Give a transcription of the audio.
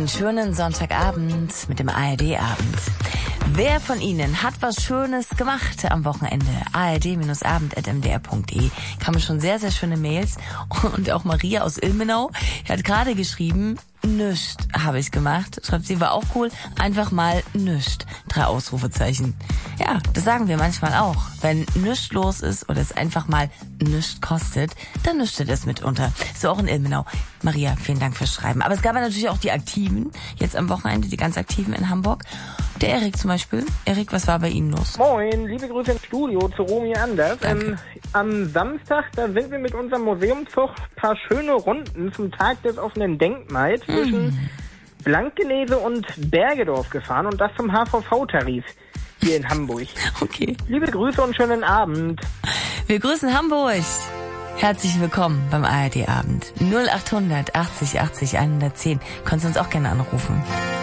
schönen Sonntagabend mit dem ARD-Abend. Wer von Ihnen hat was Schönes gemacht am Wochenende? ard-abend@mdr.de. Kamen schon sehr, sehr schöne Mails. Und auch Maria aus Ilmenau hat gerade geschrieben, nüscht habe ich gemacht. Schreibt sie, war auch cool. Einfach mal nüscht. 3 Ausrufezeichen. Ja, das sagen wir manchmal auch. Wenn nüscht los ist oder es einfach mal nüscht kostet, dann nüchtet es mitunter. So auch in Ilmenau. Maria, vielen Dank fürs Schreiben. Aber es gab ja natürlich auch die Aktiven, jetzt am Wochenende, die ganz Aktiven in Hamburg. Der Erik zum Beispiel. Erik, was war bei Ihnen los? Moin, liebe Grüße ins Studio zu Romy Anders. Am Samstag, da sind wir mit unserem Museumszug ein paar schöne Runden zum Tag des offenen Denkmals zwischen Blankenese und Bergedorf gefahren und das zum HVV-Tarif hier in Hamburg. Okay. Liebe Grüße und schönen Abend. Wir grüßen Hamburg. Herzlich willkommen beim ARD-Abend. 0800 80 80 110. Kannst du uns auch gerne anrufen.